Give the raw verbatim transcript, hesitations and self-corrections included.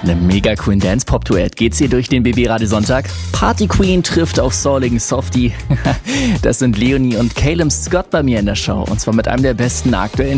einem mega coolen Dance-Pop-Duett geht's hier durch den B B-Radio Sonntag. Party Queen trifft auf souligen Softie. Das sind Leonie und Caleb Scott bei mir in der Show. Und zwar mit einem der besten aktuellen